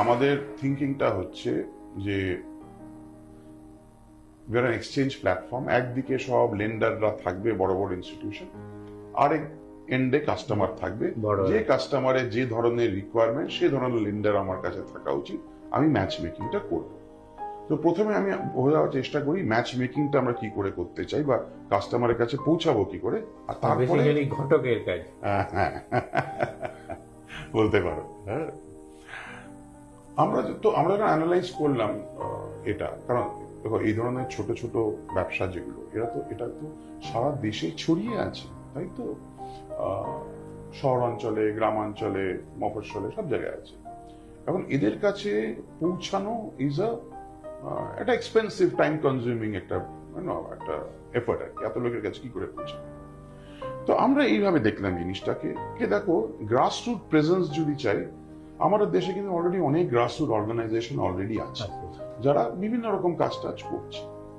আমাদের থিঙ্কিংটা হচ্ছে যে we're an exchange প্ল্যাটফর্ম, একদিকে সব লেন্ডাররা থাকবে, বড় বড় ইনস্টিটিউশন, আরেক এন্ডে কাস্টমার থাকবে, যে কাস্টমারের যে ধরনের রিকোয়ারমেন্ট সে ধরনের লেন্ডার আমার কাছে থাকা উচিত, আমি ম্যাচ মেকিংটা করব। তো প্রথমে আমি বোঝার চেষ্টা করি ম্যাচ মেকিংটা আমরা কি করে করতে চাই বা কাস্টমারের কাছে পৌঁছাবো কি করে, আর তারপরে ঘটকের কাজ। হ্যাঁ বলতে পারো। হ্যাঁ, আমরা অ্যানালাইজ করলাম এটা, কারণ দেখো এই ধরনের ছোট ছোট ব্যবসা যেগুলো, এটা তো সারা দেশে ছড়িয়ে আছে, তাই তো? শহরাঞ্চলে, গ্রামাঞ্চলে, মফস্বলে, সব জায়গায় আছে। এখন এদের কাছে পৌঁছানো ইজ একটা এক্সপেন্সিভ, টাইম কনজিউমিং একটা এফোর্ট আর কি, এত লোকের কাছে কি করে পৌঁছানো। তো আমরা এইভাবে দেখলাম জিনিসটাকে, দেখো গ্রাসরুট প্রেজেন্স যদি চাই, আমাদের দেশে কিন্তু অলরেডি অনেক গ্রাসরুট অর্গানাইজেশন অলরেডি আছে যারা বিভিন্ন রকম কাজ টাজ করছে।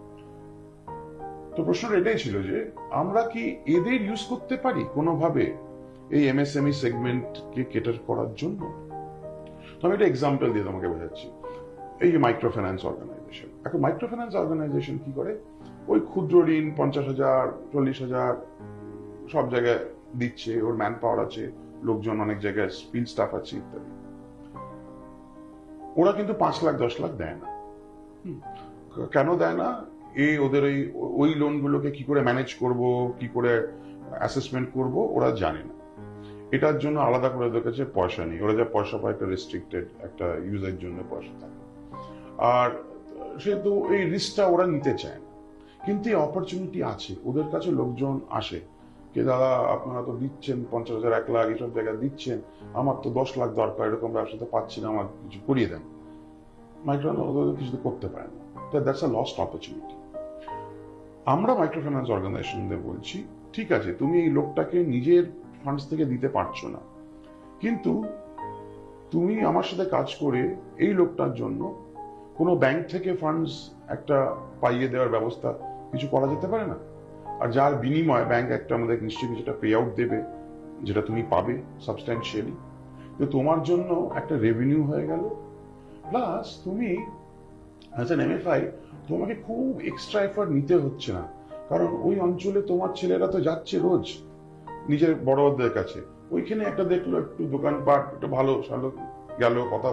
তো প্রশ্নটা এটাই ছিল যে আমরা কি এদের ইউজ করতে পারি কোনোভাবে এই এমএসএমই সেগমেন্টকে কেটার করার জন্য? তো আমি একটা এক্সাম্পল দিয়ে তোমাকে বোঝাচ্ছি। এই যে মাইক্রো ফাইন্যান্স অর্গানাইজেশন, এখন মাইক্রো ফাইন্যান্স অর্গানাইজেশন কি করে, ওই ক্ষুদ্র ঋণ 50,000, 40,000 সব জায়গায় দিচ্ছে, ওর ম্যান পাওয়ার আছে, লোকজন অনেক জায়গায়, ফিল্ড স্টাফ আছে ইত্যাদি। ওরা কিন্তু 5 লাখ 10 লাখ দেয় না। কেন দেয় না? ওদের ওই লোনগুলোকে কি করে ম্যানেজ করব, কি করে অ্যাসেসমেন্ট করব, ওরা জানে না। এটার জন্য আলাদা করে ওদের কাছে পয়সা নেই, ওরা যা পয়সা পায় একটা রেস্ট্রিক্টেড একটা ইউজের জন্য পয়সা থাকে, আর সেহেতু এই রিস্কটা ওরা নিতে চায় না। কিন্তু এই অপরচুনিটি আছে, ওদের কাছে লোকজন আসে, কে দাদা আপনারা তো দিচ্ছেন 50,000, 1 লাখ এইসব জায়গায় দিচ্ছেন, আমার তো 10 লাখ দরকার, এরকম ব্যবসাতে পাচ্ছি না, আমার কিছু করিয়ে দেন। মাইক্রো ওদের কিছু করতে পারে না, দ্যাটস আ লস্ট অপরচুনিটি। আমরা মাইক্রো ফাইন্যান্স অর্গানাইজেশনদের বলছি, ঠিক আছে তুমি এই লোকটাকে নিজের ফান্ডস থেকে দিতে পারছো না, কিন্তু তুমি আমার সাথে কাজ করে এই লোকটার জন্য কোনো ব্যাংক থেকে ফান্ডস একটা পাইয়ে দেওয়ার ব্যবস্থা কিছু করা যেতে পারে না? আর যার বিনিময়ে ব্যাংক একটা আমাদের নিশ্চয়ই কিছুটা পে আউট দেবে, যেটা তুমি পাবে সাবস্ট্যান্সিয়ালি। তো তোমার জন্য একটা রেভিনিউ হয়ে গেল, প্লাস তুমি অ্যাজ অ্যান এমএফআই তোমাকে খুব এক্সট্রা এফার্ট নিতে হচ্ছে না, কারণ ওই অঞ্চলে তোমার ছেলেরা তো যাচ্ছে রোজ নিজের বড়দের কাছে, ওইখানে একটা দেখলো একটু দোকানপাট একটু ভালো সালো, গেল কথা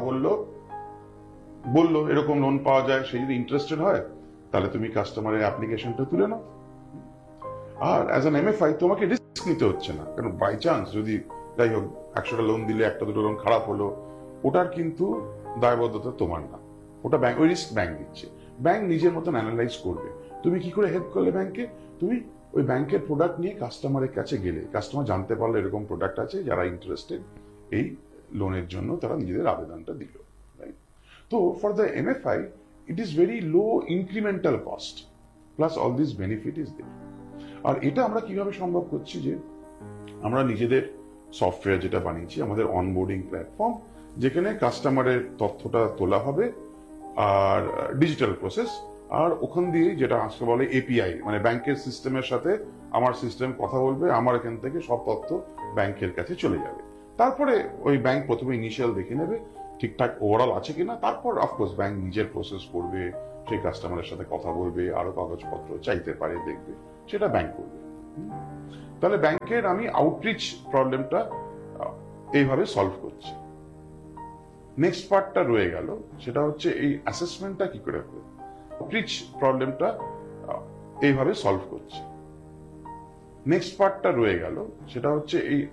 বললো এরকম লোন পাওয়া যায়, সে যদি ইন্টারেস্টেড হয় তাহলে তুমি কাস্টমারের অ্যাপ্লিকেশনটা তুলে নাও। আর অ্যাজ অ্যান এমএফআই তোমাকে রিস্ক নিতে হচ্ছে না, কারণ বাই চান্স যদি যাই হোক 100টা লোন দিলে 1টা 2টো লোন খারাপ হলো, ওটার কিন্তু দায়বদ্ধতা তোমার না, ওটা ব্যাংক, ওই রিস্ক ব্যাংক দিচ্ছে। ব্যাংক নিজের মতন অ্যানালাইজ করবে। তুমি কি করে হেল্প করলে ব্যাংকে, তুমি ওই ব্যাংকের প্রোডাক্ট নিয়ে কাস্টমারের কাছে গেলে, কাস্টমার জানতে পারলো এরকম প্রোডাক্ট আছে, যারা ইন্টারেস্টেড এই লোনের জন্য তারা নিজেদের আবেদনটা দিল। তো for the MFI it is very low incremental cost, plus all this benefit is there. আর এটা আমরা কিভাবে সম্ভব করছি, যে আমরা নিজেদের সফটওয়্যার যেটা বানিয়েছি, আমাদের অনবোর্ডিং প্ল্যাটফর্ম, যেখানে কাস্টমারের তথ্যটা তোলা হবে আর ডিজিটাল প্রসেস, আর ওখান দিয়ে যেটা আজকে বলে এপিআই, মানে ব্যাংকের সিস্টেমের সাথে আমার সিস্টেম কথা বলবে, আমার এখান থেকে সব তথ্য ব্যাংকের কাছে চলে যাবে। তারপরে ওই ব্যাংক প্রথমে ইনিশিয়াল দেখে নেবে ঠিকঠাক ওভারঅল আছে কিনা, তারপর অফকোর্স ব্যাংক নিজের প্রসেস করবে, সেই কাস্টমারের সাথে কথা বলবে, আরো কাগজপত্র চাইতে পারে, দেখবে, সেটা ব্যাংক করবে। তাহলে ব্যাংকের আমি আউটরিচ প্রবলেমটা এইভাবে সলভ করছি। নেক্সট পার্টটা রয়ে গেল, সেটা হচ্ছে এই অ্যাসেসমেন্টটা কি করে হবে, আউটরিচ প্রবলেমটা এইভাবে সলভ করছি। নেক্সট পার্টটা রয়ে গেল, সেটা হচ্ছে এই